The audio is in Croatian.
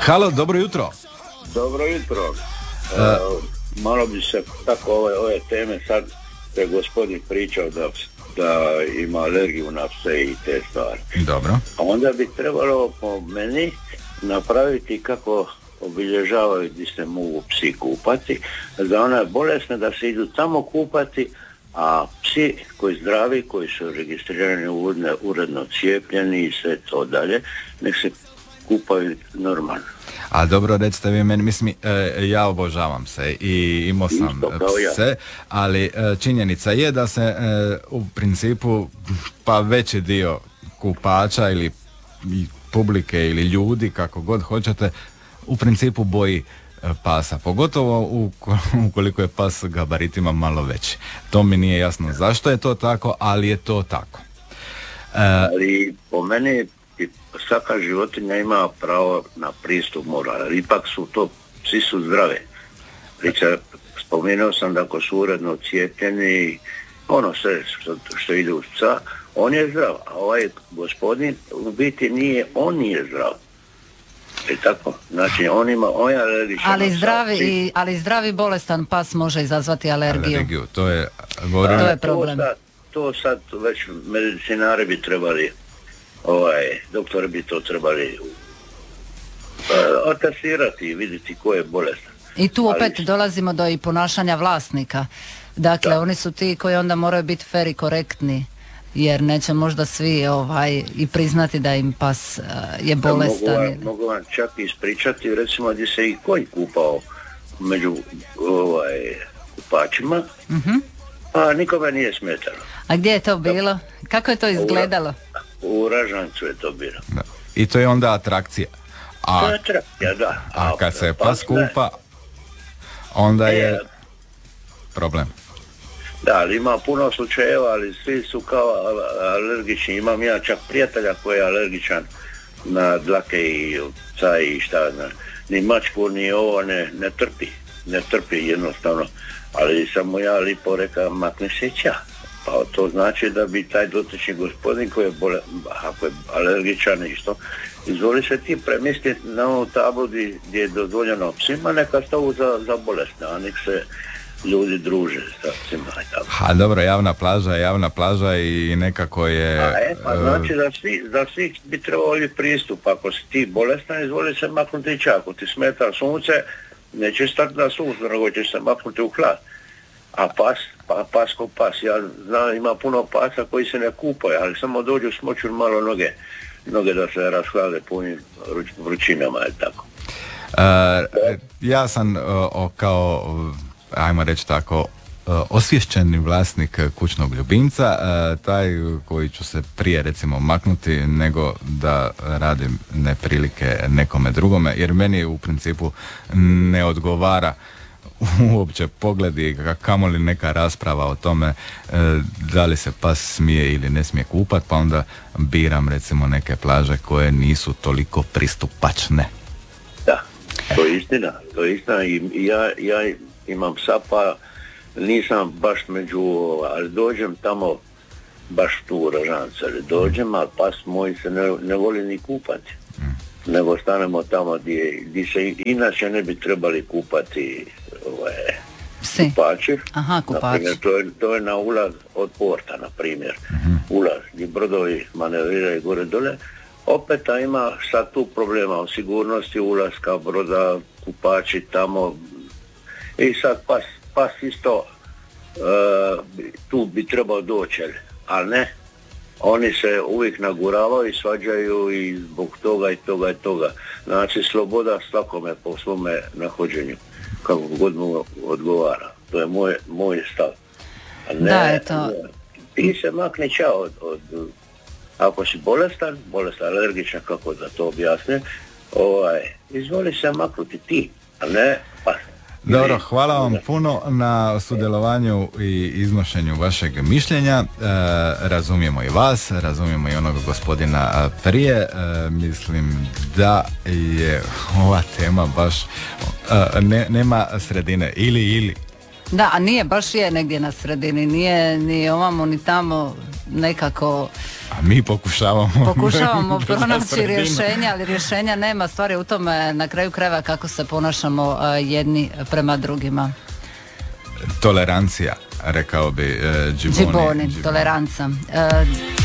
Halo, dobro jutro. Dobro jutro. Malo bi se tako ove teme sad je gospodin pričao da ima alergiju na pse i te stvari. Dobro. Onda bi trebalo po meni napraviti kako obilježavaju gdje se mogu psi kupati, za one bolesne da se idu tamo kupati, a psi koji zdravi, koji su registrirani uredno cijepljeni i sve to dalje, nek se kupaju normalno. A dobro, recite vi meni, mislim, ja obožavam se i imao sam pse, ali činjenica je da se u principu pa veći dio kupača ili publike ili ljudi, kako god hoćete, u principu boji pasa, pogotovo ukoliko je pas gabaritima malo veći. To mi nije jasno zašto je to tako, ali je to tako. Ali po meni svaka životinja ima pravo na pristup mora, ipak su to, psi su zdrave. Spomenuo sam da ako su uredno cijepljeni, ono sve što ide uz psa, on je zdrav, a ovaj gospodin u biti nije zdrav. I tako, znači on je alergičan. Ali zdravi bolestan pas može izazvati alergiju. To je problem. To sad već medicinari bi trebali, doktori bi to trebali atestirati i vidjeti ko je bolestan. I tu opet dolazimo do i ponašanja vlasnika. Dakle, oni su ti koji onda moraju biti fer i korektni, jer neće možda svi i priznati da im pas je bolestan. Mogu vam čak ispričati, recimo gdje se i konj kupao među kupačima, a nikome nije smetalo. A gdje je to bilo? Kako je to izgledalo? U Ražancu je to bilo. Da. I to je onda atrakcija. To je atrakcija, da. A kad se pas kupa, onda je problem. Da, ali ima puno slučajeva, ali svi su kao alergični. Imam ja čak prijatelja koji je alergičan na dlake i psa i šta, ni mačku, ni ovo ne trpi jednostavno. Ali samo ja lipo reka, makne se ća. Pa to znači da bi taj dotični gospodin koji je ako je alergičan i što, izvoli se ti premjestiti na onu tablu gdje je dozvoljeno psima, neka stavu za bolesne, a nek se ljudi druže sa psima i tako. A dobro, javna plaža i nekako je... Pa znači da svi bi trebali pristup. Ako si ti bolestan, izvoli se maknuti čak. Ako ti smeta sunce, neće stati na suncu, nego će se maknuti u hlad. A pas ko pas. Ja znam, ima puno pasa koji se ne kupaju, ali samo dođu smoću malo noge da se rashlade punim vrućinama i tako. Ja sam kao, ajmo reći tako, osvješćeni vlasnik kućnog ljubimca, taj koji ću se prije recimo maknuti nego da radim neprilike nekome drugome, jer meni u principu ne odgovara uopće pogledi, kamoli neka rasprava o tome da li se pas smije ili ne smije kupat, pa onda biram recimo neke plaže koje nisu toliko pristupačne. Da, to je istina i ja imam psa, pa nisam baš ali dođem tamo baš tu u Ražancu, ali dođem, a pas moj se ne voli ni kupati. Nego stanemo tamo gdje se inače ne bi trebali kupati kupači. Aha, kupači. Naprimjer, to je na ulaz od porta, na primjer. Ulaz gdje brodovi manevriraju gore dole. Opet ima sad tu problema o sigurnosti ulaska broda, kupači tamo. I sad pas isto tu bi trebao doći, ali ne. Oni se uvijek naguravaju i svađaju i zbog toga i toga i toga. Znači, sloboda svakome po svome nahođenju, kako god mu odgovara. To je moj stav. A ne, da, je to... Ti se makne čao ako si bolestan, alergičan, kako da to objasne, izvoli se maknuti ti, a ne pas. Dobro, hvala vam puno na sudjelovanju i iznošenju vašeg mišljenja. Razumijemo i vas, razumijemo i onog gospodina prije. Mislim da je ova tema baš nema sredine, ili. Da, a nije, baš je negdje na sredini, nije ni ovamo ni tamo, nekako a mi pokušavamo pronaći rješenja, ali rješenja nema. Stvar je u tome na kraju krajeva kako se ponašamo jedni prema drugima. Tolerancija, rekao bi Džiboni. Toleranca.